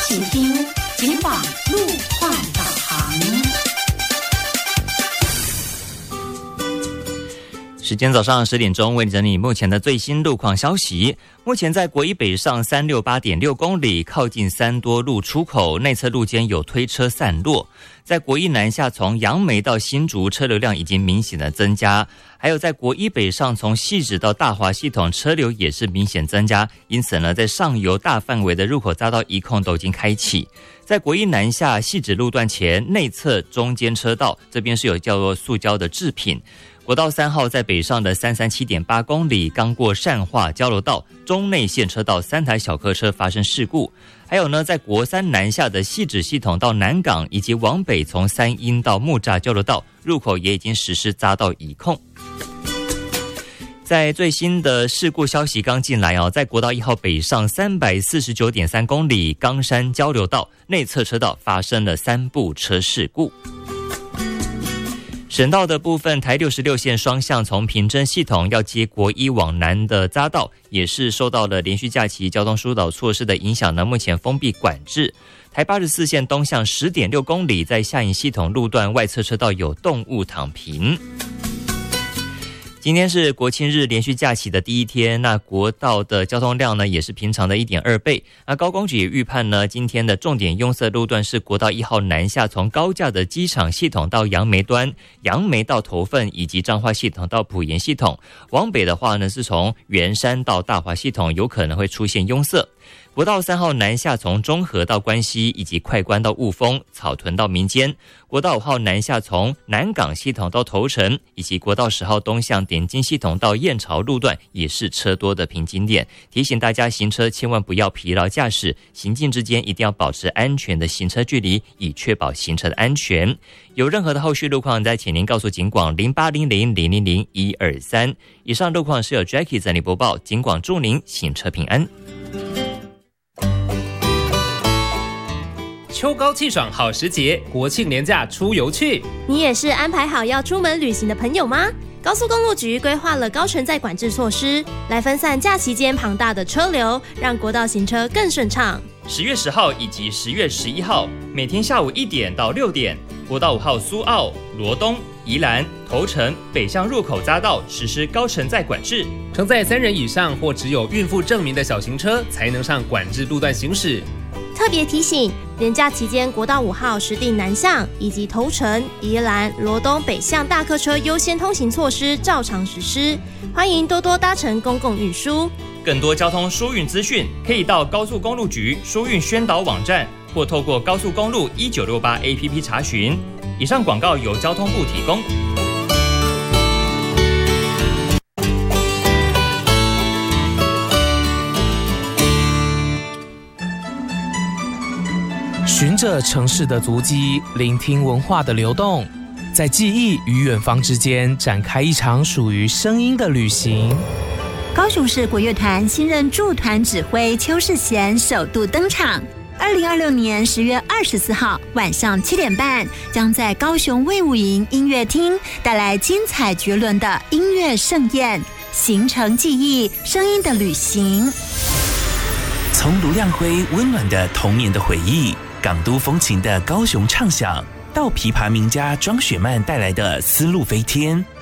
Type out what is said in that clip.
请听警广路况导航。 时间早上10点钟，为你整理目前的最新路况消息。目前在国一北上368.6公里，靠近三多路出口内侧路间有推车散落。在国一南下从杨梅到新竹车流量已经明显的增加，还有在国一北上从汐止到大华系统车流也是明显增加，因此呢，在上游大范围的入口匝道移控都已经开启。在国一南下汐止路段前内侧中间车道，这边是有叫做塑胶的制品。国道3号在北上的337.8公里，刚过善化交流道中内线车道3台小客车发生事故。还有呢，在国3南下的汐止系统到南港，以及往北从三鶯到木栅交流道入口也已经实施匝道移控。在最新的事故消息刚进来在国道1号北上349.3公里冈山交流道内侧车道发生了3部车事故。省道的部分，台66线双向从平镇系统要接国一往南的匝道，也是受到了连续假期交通疏导措施的影响呢，目前封闭管制。台84线东向10.6公里，在下营系统路段外侧车道有动物躺平。今天是国庆日连续假期的第一天，那国道的交通量呢也是平常的 1.2 倍。那高公局也预判呢，今天的重点拥塞路段是国道1号南下从高架的机场系统到杨梅端，杨梅到头份以及彰化系统到埔盐系统。往北的话呢，是从圆山到大华系统有可能会出现拥塞。国道3号南下从中和到关西，以及快关到雾峰、草屯到民间。国道5号南下从南港系统到头城，以及国道10号东向点金系统到燕巢路段也是车多的瓶颈点。提醒大家行车千万不要疲劳驾驶，行进之间一定要保持安全的行车距离，以确保行车的安全。有任何的后续路况，再请您告诉警广0800000123。以上路况是由 Jackie 在你播报，警广祝您行车平安。 秋高气爽好时节，国庆连假出游去。 你也是安排好要出门旅行的朋友吗？高速公路局规划了高承载管制措施，来分散假期间庞大的车流，让国道行车更顺畅。 10月10号以及10月11号，每天下午1点到6点，国道5号苏澳、罗东、宜兰、头城北向入口匝道实施高承载管制， 承载3人以上或只有孕妇证明的小型车才能上管制路段行驶。 特别提醒，连假期间国道5号实地南向以及头城、宜兰、罗东北向大客车优先通行措施照常实施，欢迎多多搭乘公共运输。 更多交通疏运资讯，可以到高速公路局疏运宣导网站，或透过高速公路1968 APP 查询。以上广告由交通部提供。 循着城市的足迹，聆听文化的流动，在记忆与远方之间展开一场属于声音的旅行。 高雄市国乐团新任驻团指挥邱世贤首度登场。2026年10月24号晚上7点半，将在高雄卫武营音乐厅带来精彩绝伦的音乐盛宴，形成记忆，声音的旅行。 从卢亮辉温暖的童年的回忆，港都风情的高雄畅想，到琵琶名家庄雪曼带来的丝路飞天，